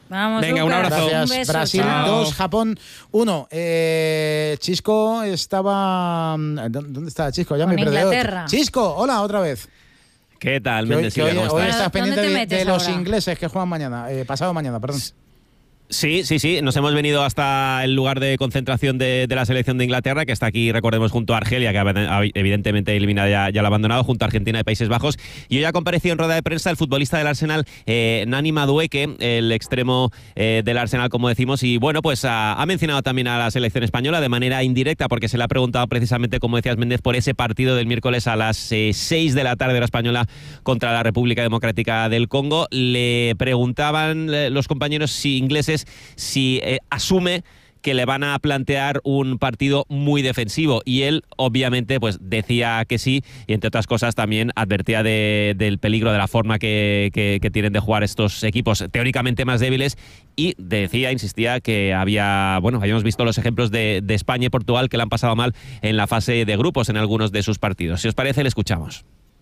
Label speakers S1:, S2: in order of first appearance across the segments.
S1: Vamos,
S2: venga, un abrazo.
S3: Gracias.
S1: Un beso,
S3: Brasil
S1: chao.
S3: 2, Japón 1. Chisco estaba... ¿Dónde está Chisco? Ya
S1: Con
S3: me he perdido.
S1: Inglaterra.
S3: Chisco, hola, otra vez.
S4: ¿Qué tal,
S3: Que hoy,
S4: Méndez?
S3: que hoy
S4: ¿Cómo estás?
S3: estás pendiente
S1: ¿Dónde te
S3: de
S1: metes
S3: los
S1: ahora?
S3: ingleses que juegan mañana, pasado mañana, perdón.
S4: Sí. Nos hemos venido hasta el lugar de concentración de la selección de Inglaterra, que está aquí, recordemos, junto a Argelia, que evidentemente eliminada ya lo ha abandonado, junto a Argentina de Países Bajos. Y hoy ha comparecido en rueda de prensa el futbolista del Arsenal, Nani Madueke, el extremo del Arsenal, como decimos. Y bueno, pues ha mencionado también a la selección española de manera indirecta, porque se le ha preguntado precisamente, como decías, Méndez, por ese partido del miércoles a las 6 de la tarde hora española contra la República Democrática del Congo. Le preguntaban los compañeros ingleses si asume que le van a plantear un partido muy defensivo, y él obviamente pues decía que sí, y entre otras cosas también advertía del peligro de la forma que tienen de jugar estos equipos teóricamente más débiles, y insistía que habíamos visto los ejemplos de España y Portugal que le han pasado mal en la fase de grupos en algunos de sus partidos. Si os parece, le escuchamos.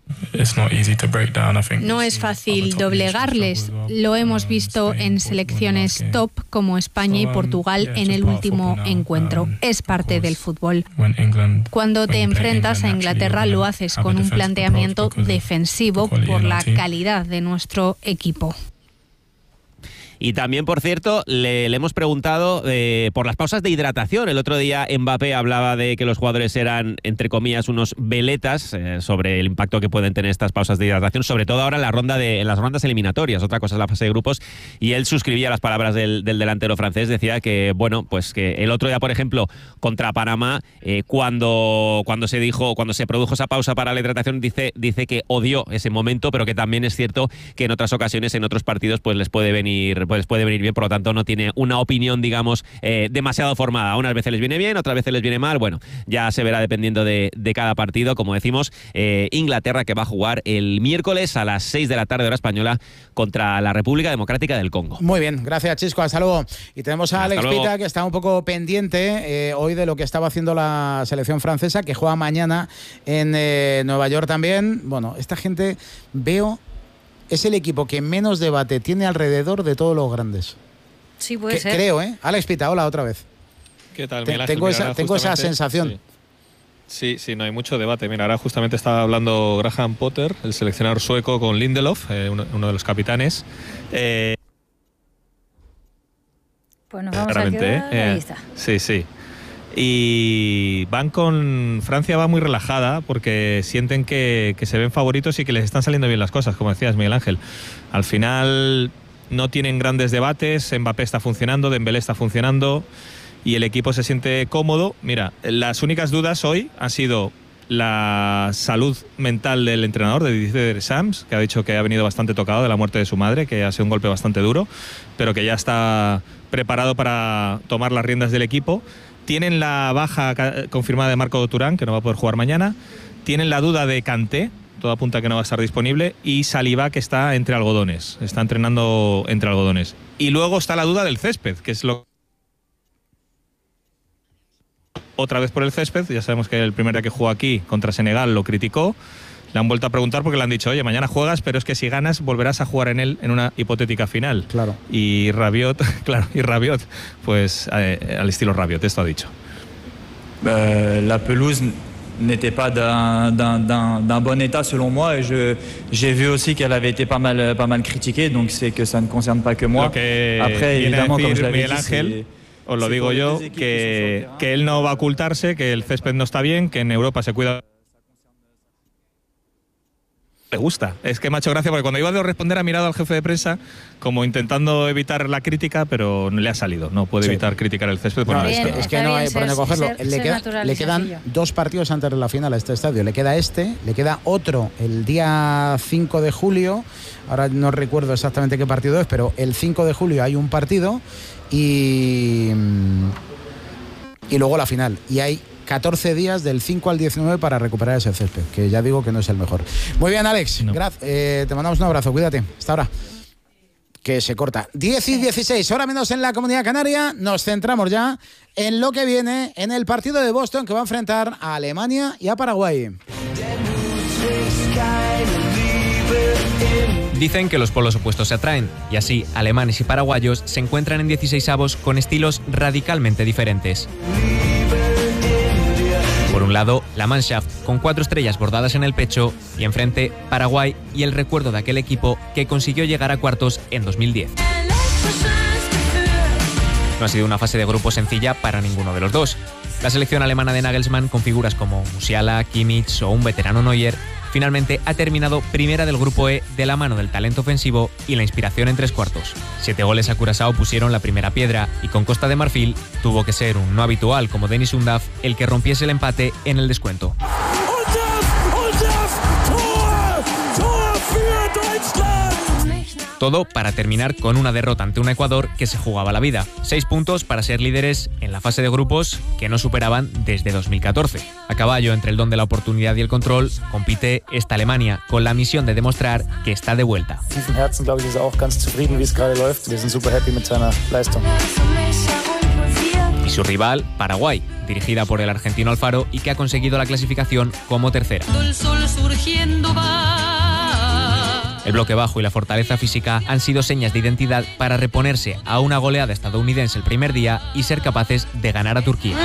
S5: No es fácil doblegarles. Lo hemos visto en selecciones top como España y Portugal en el último encuentro. Es parte del fútbol. Cuando te enfrentas a Inglaterra lo haces con un planteamiento defensivo por la calidad de nuestro equipo.
S4: Y también, por cierto, le hemos preguntado por las pausas de hidratación. El otro día Mbappé hablaba de que los jugadores eran, entre comillas, unos veletas sobre el impacto que pueden tener estas pausas de hidratación, sobre todo ahora en las rondas eliminatorias. Otra cosa es la fase de grupos. Y él suscribía las palabras del delantero francés. Decía que, bueno, pues que el otro día, por ejemplo, contra Panamá, cuando se produjo esa pausa para la hidratación, dice que odió ese momento, pero que también es cierto que en otras ocasiones, en otros partidos, pues les puede venir bien, por lo tanto no tiene una opinión, digamos, demasiado formada. Unas veces les viene bien, otras veces les viene mal. Bueno, ya se verá dependiendo de cada partido. Como decimos, Inglaterra, que va a jugar el miércoles a las 6 de la tarde hora española contra la República Democrática del Congo.
S3: Muy bien, gracias, Chisco, hasta luego. Y tenemos a Alex Pita, que está un poco pendiente hoy de lo que estaba haciendo la selección francesa, que juega mañana en Nueva York también. Bueno, esta gente es el equipo que menos debate tiene alrededor de todos los grandes.
S1: Sí, puede ser.
S3: Creo, ¿eh? Alex Pita, hola otra vez.
S2: ¿Qué tal, Miguel Ángel?
S3: Tengo esa sensación.
S2: Sí, no hay mucho debate. Mira, ahora justamente estaba hablando Graham Potter, el seleccionador sueco, con Lindelof, uno de los capitanes.
S1: Pues nos vamos a quedar ahí está.
S2: Sí. Y Francia va muy relajada porque sienten que se ven favoritos y que les están saliendo bien las cosas, como decías, Miguel Ángel. Al final no tienen grandes debates, Mbappé está funcionando, Dembélé está funcionando y el equipo se siente cómodo. Mira, las únicas dudas hoy han sido la salud mental del entrenador, de Didier Deschamps, que ha dicho que ha venido bastante tocado de la muerte de su madre, que ha sido un golpe bastante duro, pero que ya está preparado para tomar las riendas del equipo. Tienen la baja confirmada de Marco Turán, que no va a poder jugar mañana. Tienen la duda de Kanté, todo apunta a que no va a estar disponible. Y Saliba, que está entre algodones. Está entrenando entre algodones. Y luego está la duda del césped, que es otra vez por el césped. Ya sabemos que el primer día que jugó aquí contra Senegal lo criticó. Le han vuelto a preguntar porque le han dicho, oye, mañana juegas, pero es que si ganas volverás a jugar en él en una hipotética final.
S3: Claro.
S2: Y Rabiot, pues al estilo Rabiot, esto ha dicho.
S6: La pelouse n'était pas d'un bon état selon moi, et j'ai vu aussi qu'elle avait été pas mal critiquée, donc c'est que ça ne concerne pas que moi.
S2: Lo que
S6: Après, évidemment, comme je l'avais
S2: Miguel Ángel, os lo digo yo, que él no va a ocultarse, que el césped no está bien, que en Europa se cuida. Le gusta. Es que me ha hecho gracia porque cuando iba a responder ha mirado al jefe de prensa como intentando evitar la crítica, pero no le ha salido. No puede evitar criticar el césped.
S3: No, es que no hay por dónde cogerlo. Le quedan 2 partidos antes de la final a este estadio. Le queda le queda otro el día 5 de julio. Ahora no recuerdo exactamente qué partido es, pero el 5 de julio hay un partido y luego la final. Y hay 14 días del 5 al 19 para recuperar ese césped, que ya digo que no es el mejor. Muy bien, Alex, te mandamos un abrazo, cuídate, hasta ahora. Que se corta. 10 y 16, ahora menos en la Comunidad Canaria. Nos centramos ya en lo que viene en el partido de Boston, que va a enfrentar a Alemania y a Paraguay.
S7: Dicen que los polos opuestos se atraen, y así alemanes y paraguayos se encuentran en 16avos con estilos radicalmente diferentes. Por un lado, la Mannschaft, con 4 estrellas bordadas en el pecho, y enfrente, Paraguay y el recuerdo de aquel equipo que consiguió llegar a cuartos en 2010. No ha sido una fase de grupo sencilla para ninguno de los dos. La selección alemana de Nagelsmann, con figuras como Musiala, Kimmich o un veterano Neuer, finalmente ha terminado primera del grupo E de la mano del talento ofensivo y la inspiración en 3 cuartos. 7 goles a Curazao pusieron la primera piedra y con Costa de Marfil tuvo que ser un no habitual como Dennis Undav el que rompiese el empate en el descuento. Todo para terminar con una derrota ante un Ecuador que se jugaba la vida. 6 puntos para ser líderes en la fase de grupos que no superaban desde 2014. A caballo entre el don de la oportunidad y el control, compite esta Alemania con la misión de demostrar que está de vuelta. Y su rival, Paraguay, dirigida por el argentino Alfaro y que ha conseguido la clasificación como tercera. El bloque bajo y la fortaleza física han sido señas de identidad para reponerse a una goleada estadounidense el primer día y ser capaces de ganar a Turquía.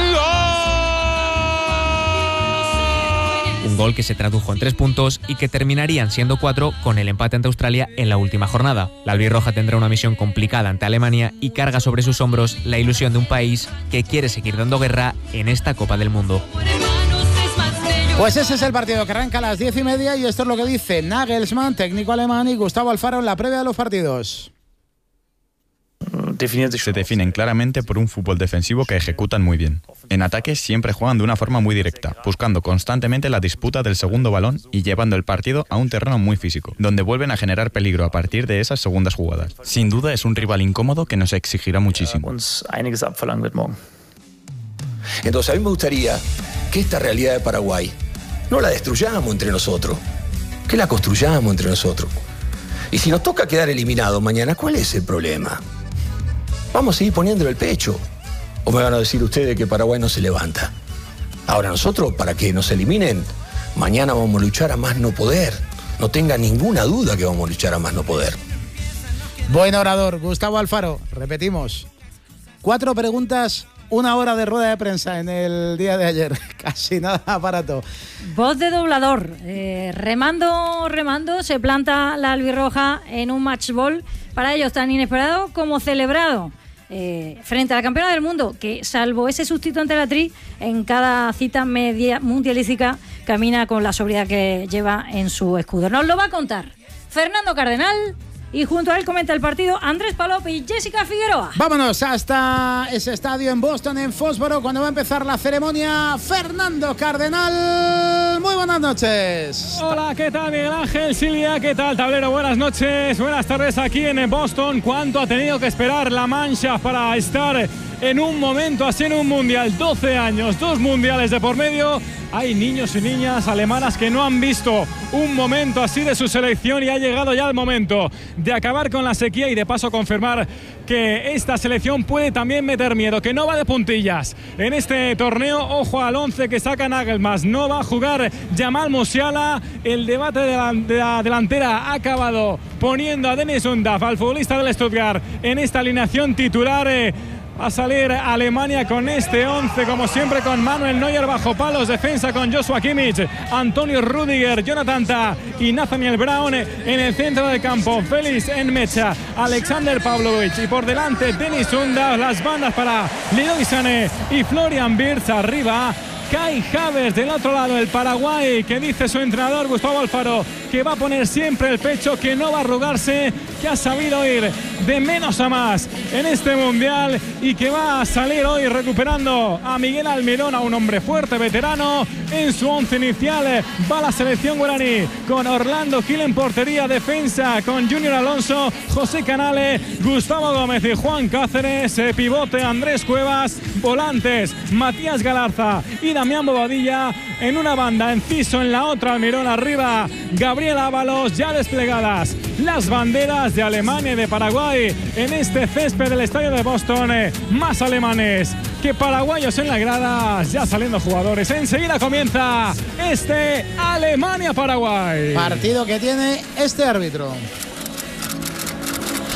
S7: Un gol que se tradujo en 3 puntos y que terminarían siendo 4 con el empate ante Australia en la última jornada. La albirroja tendrá una misión complicada ante Alemania y carga sobre sus hombros la ilusión de un país que quiere seguir dando guerra en esta Copa del Mundo.
S3: Pues ese es el partido que arranca a las 10:30 y esto es lo que dice Nagelsmann, técnico alemán, y Gustavo Alfaro en la previa de los partidos.
S8: Se definen claramente por un fútbol defensivo que ejecutan muy bien. En ataque siempre juegan de una forma muy directa, buscando constantemente la disputa del segundo balón y llevando el partido a un terreno muy físico, donde vuelven a generar peligro a partir de esas segundas jugadas. Sin duda es un rival incómodo que nos exigirá muchísimo.
S9: Entonces a mí me gustaría que esta realidad de Paraguay no la destruyamos entre nosotros, que la construyamos entre nosotros. Y si nos toca quedar eliminados mañana, ¿cuál es el problema? Vamos a seguir poniéndole el pecho. ¿O me van a decir ustedes que Paraguay no se levanta? Ahora nosotros, para que nos eliminen, mañana vamos a luchar a más no poder. No tenga ninguna duda que vamos a luchar a más no poder.
S3: Buen orador, Gustavo Alfaro. Repetimos. 4 preguntas, 1 hora de rueda de prensa en el día de ayer. Casi nada aparato.
S1: Voz de doblador. Remando, se planta la albirroja en un match ball para ellos tan inesperado como celebrado. Frente a la campeona del mundo, que salvo ese sustituto ante la Tri, en cada cita media mundialística camina con la sobriedad que lleva en su escudo. Nos lo va a contar Fernando Cardenal. Y junto a él comenta el partido Andrés Palop y Jessica Figueroa.
S3: Vámonos hasta ese estadio en Boston, en Fósforo, cuando va a empezar la ceremonia. Fernando Cardenal, muy buenas noches.
S10: Hola, ¿qué tal Miguel Ángel? Silvia, ¿qué tal tablero? Buenas noches, buenas tardes aquí en Boston. ¿Cuánto ha tenido que esperar la Mannschaft para estar en un momento así en un mundial? 12 años, 2 mundiales de por medio. Hay niños y niñas alemanas que no han visto un momento así de su selección y ha llegado ya el momento de acabar con la sequía y de paso confirmar que esta selección puede también meter miedo, que no va de puntillas en este torneo. Ojo al 11 que saca Nagelsmann. No va a jugar Jamal Musiala. El debate de la delantera ha acabado poniendo a Dennis Undav, al futbolista del Stuttgart, en esta alineación titular. Va a salir Alemania con este 11, como siempre, con Manuel Neuer bajo palos, defensa con Joshua Kimmich, Antonio Rüdiger, Jonathan Tah y Nathaniel Brown en el centro del campo, Félix Nmecha, Alexander Pavlovich y por delante Dennis Undav, las bandas para Leroy Sané y Florian Wirtz arriba. Kai Havertz del otro lado, el Paraguay, que dice su entrenador Gustavo Alfaro que va a poner siempre el pecho, que no va a arrugarse, que ha sabido ir de menos a más en este mundial y que va a salir hoy recuperando a Miguel Almirón, a un hombre fuerte, veterano. En su 11 inicial va la selección guaraní con Orlando Gil en portería, defensa con Junior Alonso, José Canale, Gustavo Gómez y Juan Cáceres, pivote Andrés Cuevas, volantes Matías Galarza y Damián Bobadilla. En una banda Enciso, en la otra Almirón, arriba Gabriel Ábalos. Ya desplegadas las banderas de Alemania y de Paraguay en este césped del estadio de Boston. Más alemanes que paraguayos en la grada, ya saliendo jugadores. Enseguida comienza este Alemania-Paraguay.
S3: Partido que tiene este árbitro.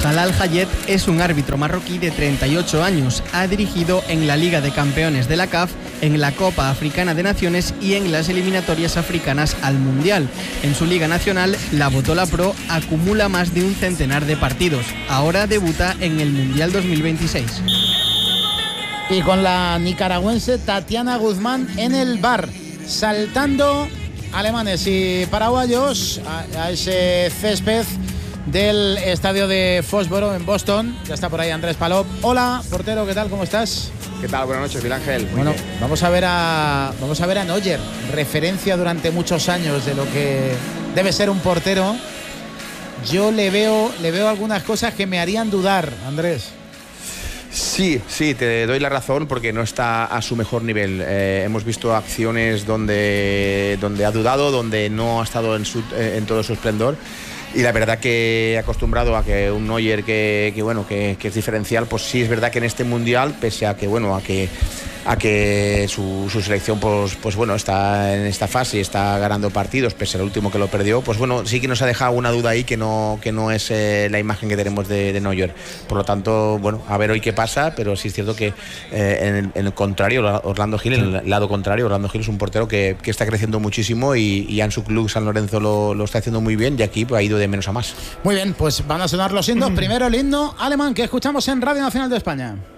S11: Talal Hayet es un árbitro marroquí de 38 años. Ha dirigido en la Liga de Campeones de la CAF, en la Copa Africana de Naciones y en las eliminatorias africanas al Mundial. En su Liga Nacional, la Botola Pro acumula más de un centenar de partidos. Ahora debuta en el Mundial 2026.
S3: Y con la nicaragüense Tatiana Guzmán en el bar, saltando alemanes y paraguayos a ese césped del estadio de Foxborough en Boston. Ya está por ahí Andrés Palop. Hola, portero, ¿qué tal? ¿Cómo estás?
S12: ¿Qué tal? Buenas noches, Miguel Ángel.
S3: Bueno, vamos a ver a Neuer, referencia durante muchos años de lo que debe ser un portero. Yo le veo algunas cosas que me harían dudar, Andrés.
S12: Sí, te doy la razón porque no está a su mejor nivel. Hemos visto acciones donde ha dudado, donde no ha estado en todo su esplendor. Y la verdad que acostumbrado a que un Neuer que es diferencial, pues sí es verdad que en este Mundial, pese a que su selección pues está en esta fase y está ganando partidos, pese al último que lo perdió, pues bueno, sí que nos ha dejado una duda ahí que no es la imagen que tenemos de Neuer. Por lo tanto, bueno, a ver hoy qué pasa, pero sí es cierto que en el contrario, Orlando Gil, en el lado contrario, Orlando Gil es un portero que está creciendo muchísimo y en su club San Lorenzo lo está haciendo muy bien y aquí pues, ha ido de menos a más.
S3: Muy bien, pues van a sonar los himnos. Primero el himno alemán que escuchamos en Radio Nacional de España.